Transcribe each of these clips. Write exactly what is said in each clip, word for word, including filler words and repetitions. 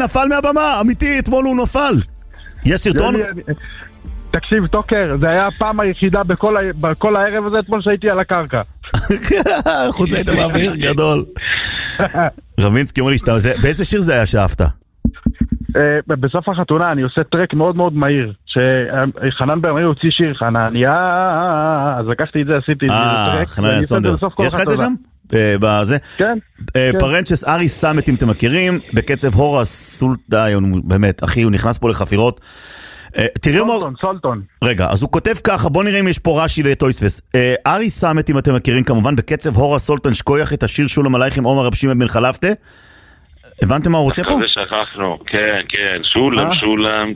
נפל מהבמה, אמיתי, אתמול הוא נפל. יש סרטון? תקשיב, טוקר, זה היה הפעם היחידה בכל, בכל הערב הזה אתמול שהייתי על הקרקע. חוץ היית באוויר גדול. רבינסקי אומר לי, באיזה שיר זה היה שאהבת? בסוף החתונה אני עושה טרק מאוד מאוד מהיר, שחנן ברמי הוציא שיר חנניה, אז לקחתי את זה, עשיתי את זה טרק. חנניה סונדרס, יש לך את זה שם? בזה? כן. פרנצ'ס ארי סאמט, אם אתם מכירים, בקצב הורה סולטה, באמת, אחי, הוא נכנס פה לחפירות. סולטון, סולטון. רגע, אז הוא כותב ככה, בוא נראה אם יש פה רש"י וטויספס. ארי סאמט, אם אתם מכירים, כמובן, בקצב הורה סולטן שכויח את השיר שולם עלייך עם עומר רב שמעון בן חלפתא. הבנתם מה הוא רוצה פה? זה שכחנו, כן, כן, שולם, שולם,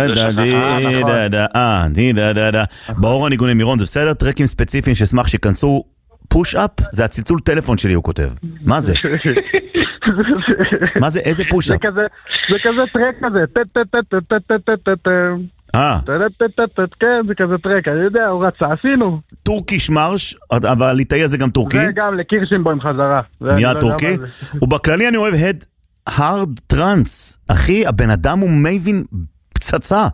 באור הניגוני מירון, זה בסדר? טרקים ספציפיים ששמח שכנסו פוש-אפ, זה הצלצול טלפון שלי, הוא כותב. מה זה? מה זה? איזה פוש-אפ? זה כזה טרק כזה, אה. כן, זה כזה טרק, אני יודע, הוא רצה, עשינו. טורקיש מרש, אבל ליטאי הזה גם טורקי. זה גם לקירשנבוים חזרה. נהיה טורקי. ובכללי אני אוהב הד הרד טרנס. אחי, הבן אדם הוא מייבין פצצה.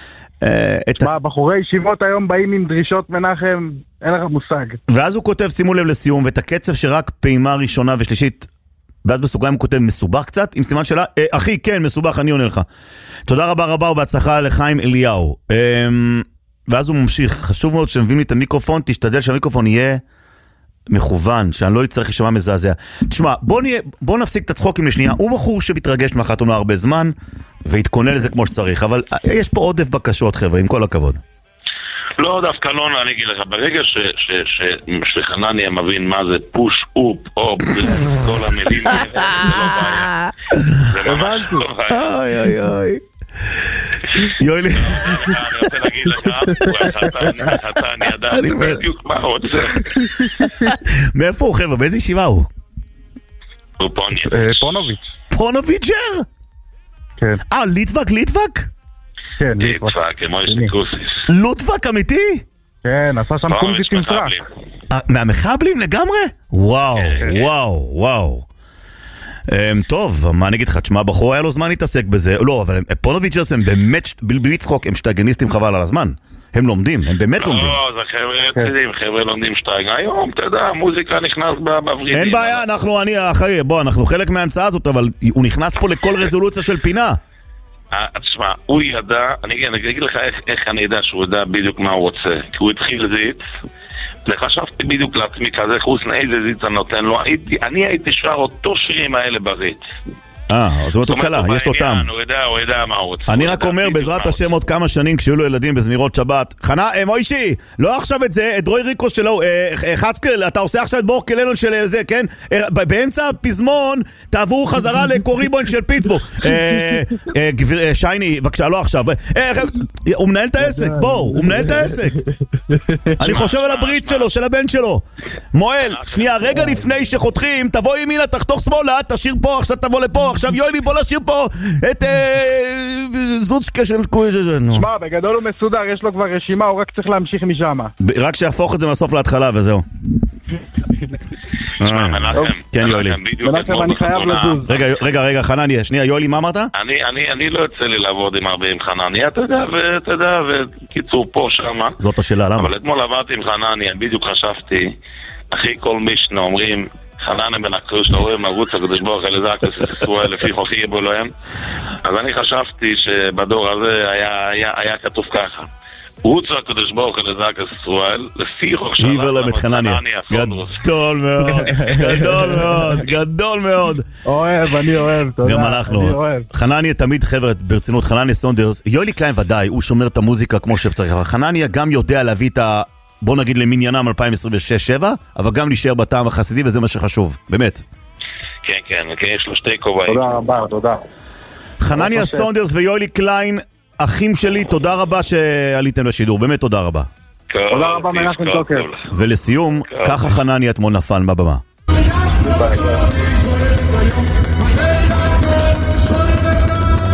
מה, בחורי ישיבות היום באים עם דרישות מנחם, אין לך מושג. ואז הוא כותב, שימו לב לסיום, ואת הקצב שרק פעימה ראשונה ושלישית, ואז בסוגריים הוא כותב מסובך קצת, עם סימן שאלה, אה, אחי, כן, מסובך, אני עונה לך. תודה רבה רבה ובהצלחה לחיים אליהו. אה, ואז הוא ממשיך, חשוב מאוד שמביאים לי את המיקרופון, תשתדל שהמיקרופון יהיה מכוון, שאני לא יצטרך לשמע מזעזע. תשמע, בוא, נהיה, בוא נפסיק את הצחוקים לשנייה, הוא בחור שמתרגש מהחתונה הרבה זמן, והתכונן לזה כמו שצריך, אבל יש פה עודף בקשות חבר'ה, עם כל הכבוד. לא, דווקא לא, אני אגיד לך, ברגע שחנניה מבין מה זה פוש אופ או בלס, כל המילים האלה, זה לא בעיה. זה ממש לא בעיה. אוי אוי אוי. יואלי. אני רוצה להגיד לך, אתה אני ידעת בדיוק מה הוא רוצה. מאיפה הוא חבר'ה? באיזה ישיבה הוא? הוא פונוביץ'. פונוביצ'ר? כן. אה, ליטבק, ליטבק? כן, ליטבק, כמו יש ניקוסיס. לוטבק אמיתי? כן, עשה שם קומביס עם סרק. מהמחבלים לגמרי? וואו, וואו, וואו. טוב, מה אני אגיד לך, תשמע, בחור היה לו זמן להתעסק בזה. לא, אבל פונוביצ'רס הם באמת, בלבי צחוק, הם שטייגניסטים חבל על הזמן. הם לומדים, הם באמת לומדים. לא, זה חבר'ה יצידים, חבר'ה לומדים שטייג. היום, אתה יודע, המוזיקה נכנס בברידים. אין בעיה, אנחנו, אני, אחרי, בוא, אנחנו חלק מההמצאה הזאת, אבל הוא נכנס פה לכל רזולוציה של פינה. תשמע, הוא ידע, אני אגיד לך איך אני ידע שהוא ידע בדיוק מה הוא רוצה. כי הוא התחיל זיץ, וחשבתי בדיוק לעצמי כזה, חוסן איזה זיץ אני נותן לו, אני הייתי שר אותו שירים האלה בזיץ. אה, אז הוא קלה, יש לו טעם. הוא יודע, הוא יודע מה הוא רוצה. אני רק אומר, בעזרת השם עוד כמה שנים, כשיהיו לו ילדים בזמירות שבת, חנה, מוישי, לא עכשיו את זה, את רוי ריקו שלו, חצקל, אתה עושה עכשיו את בור כלנון של זה, כן? באמצע הפזמון, תעברו חזרה לקוריבון של פיטסבורג. שייני, בבקשה, לא עכשיו. הוא מנהל את העסק, בואו, הוא מנהל את העסק. אני חושב על הברית שלו, של הבן שלו. מואל, שנייה, רגע לפני שחותכים, תבוא ימינה, תחתוך שמאלה, תשאיר פה, עכשיו תבוא לפה, עכשיו יואלי, בוא נשאיר פה את זוצ'קה של קויז'ז'ן. שמע, בגדול הוא מסודר, יש לו כבר רשימה, הוא רק צריך להמשיך משם. רק שיהפוך את זה מהסוף להתחלה וזהו. כן, יואלי. מנחם, אני חייב לזוז. רגע, רגע, חנניה, שנייה, יואלי, מה אמרת? אני לא יוצא לי לעבוד עם הרבה עם חנניה, אתה יודע, ואתה יודע, וקיצור פה, שמה. זאת השאלה, למה? אבל אתמול עברתי עם חנניה, בדיוק חשבתי, אחי כל מישנה אומרים, חנניה בן הקרוש, אתה רואה מרוץ הקדוש ברוך אל זק וססקו לפי חוכי יבוא להם. אז אני חשבתי שבדור הזה היה כתוב ככה, רוץ הקדוש ברוך אל זק וססואל לפי חוכי יבוא חנניה. גדול מאוד, גדול מאוד, גדול מאוד. אוהב, אני אוהב, תודה. גם אנחנו. חנניה תמיד חבר'ה, ברצינות, חנניה סונדרס, יואלי קליין ודאי, הוא שומר את המוזיקה כמו שצריך, אבל חנניה גם יודע להביא את ה... בוא נגיד למניינם אלפיים עשרים ושש שבע, אבל גם להישאר בטעם החסידי, וזה מה שחשוב, באמת. כן, כן, יש לו שתי כובעים. תודה רבה, תודה. חנניה סונדרס ויואלי קליין, אחים שלי, תודה רבה שעליתם לשידור, באמת תודה רבה. תודה רבה, מנחם טוקר. ולסיום, ככה חנניה אתמול נפל בבמה.